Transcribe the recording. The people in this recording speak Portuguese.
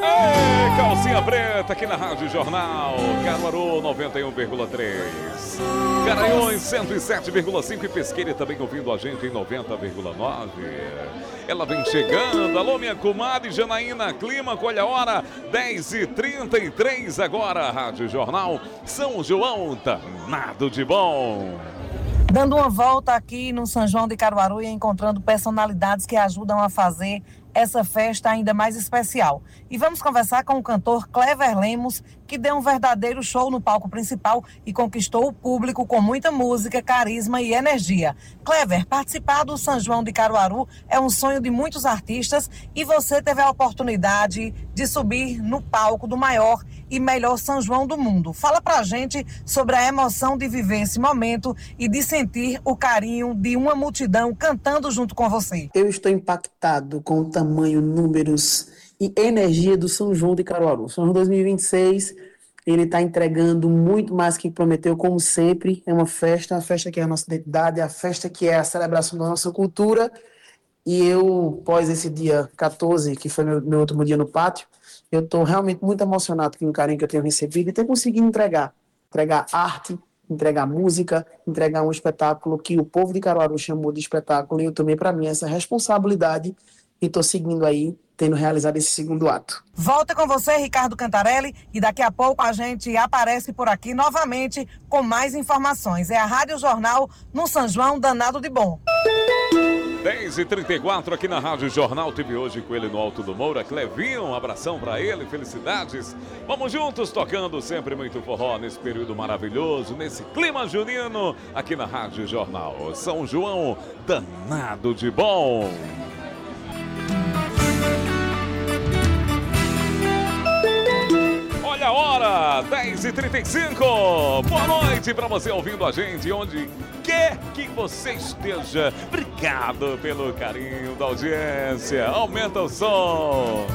Ei, calcinha preta aqui na Rádio Jornal. Caruaru 91,3. Garanhuns 107,5 e Pesqueira também ouvindo a gente em 90,9. Ela vem chegando. Alô, minha comadre Janaína Clímaco, olha a hora, 10h33 agora. Rádio Jornal São João, danado de bom. Dando uma volta aqui no São João de Caruaru e encontrando personalidades que ajudam a fazer essa festa ainda mais especial. E vamos conversar com o cantor Clever Lemos, que deu um verdadeiro show no palco principal e conquistou o público com muita música, carisma e energia. Clever, participar do São João de Caruaru é um sonho de muitos artistas e você teve a oportunidade de subir no palco do maior e melhor São João do mundo. Fala pra gente sobre a emoção de viver esse momento e de sentir o carinho de uma multidão cantando junto com você. Eu estou impactado com o tamanho, números e energia do São João de Caruaru. São João 2026, ele está entregando muito mais que prometeu, como sempre. É uma festa que é a nossa identidade, a festa que é a celebração da nossa cultura. E eu, após esse dia 14, que foi meu último dia no pátio, eu estou realmente muito emocionado com o carinho que eu tenho recebido e ter conseguido entregar arte, entregar música, entregar um espetáculo que o povo de Caruaru chamou de espetáculo, e eu tomei para mim essa responsabilidade e estou seguindo aí, tendo realizado esse segundo ato. Volta com você, Ricardo Cantarelli, e daqui a pouco a gente aparece por aqui novamente com mais informações. É a Rádio Jornal no São João danado de bom. 10h34 aqui na Rádio Jornal. Tive hoje com ele no Alto do Moura, Clevinho, um abração pra ele, felicidades. Vamos juntos tocando sempre muito forró nesse período maravilhoso, nesse clima junino, aqui na Rádio Jornal. São João danado de bom. Olha a hora, 10h35. Boa noite para você ouvindo a gente, onde quer que você esteja. Obrigado pelo carinho da audiência. Aumenta o som.